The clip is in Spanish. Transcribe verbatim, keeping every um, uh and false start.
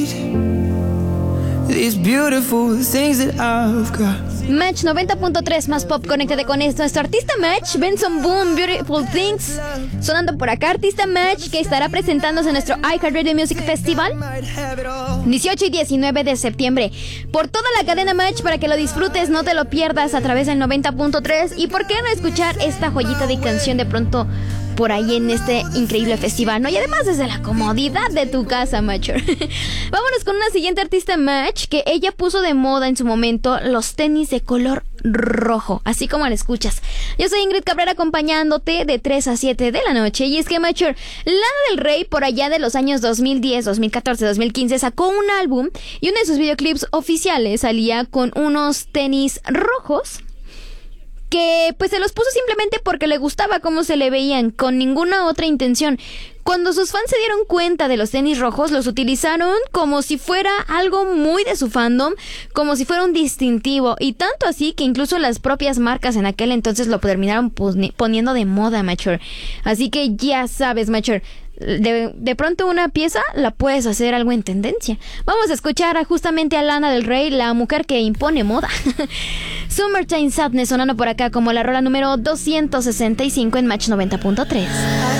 These beautiful things that I've got. Match noventa punto tres más pop, conéctate con esto. Nuestro artista Match, Benson Boone, Beautiful Things, sonando por acá. Artista Match que estará presentándose en nuestro iHeartRadio Music Festival dieciocho y diecinueve de septiembre. Por toda la cadena Match para que lo disfrutes, no te lo pierdas a través del noventa punto tres. Y por qué no escuchar esta joyita de canción de pronto por ahí en este increíble festival, ¿no? Y además desde la comodidad de tu casa, Matcher. Vámonos con una siguiente artista Match que ella puso de moda en su momento los tenis de color rojo, así como la escuchas. Yo soy Ingrid Cabrera acompañándote de tres a siete de la noche. Y es que Matcher, Lana del Rey por allá de los años dos mil diez, dos mil catorce, dos mil quince sacó un álbum y uno de sus videoclips oficiales salía con unos tenis rojos que pues se los puso simplemente porque le gustaba cómo se le veían, con ninguna otra intención. Cuando sus fans se dieron cuenta de los tenis rojos, los utilizaron como si fuera algo muy de su fandom, como si fuera un distintivo, y tanto así que incluso las propias marcas en aquel entonces lo terminaron poniendo de moda, Matcher. Así que ya sabes, Matcher, De, de pronto una pieza la puedes hacer algo en tendencia. Vamos a escuchar a, justamente a Lana del Rey, la mujer que impone moda. Summertime Sadness sonando por acá como la rola número doscientos sesenta y cinco en Match noventa punto tres.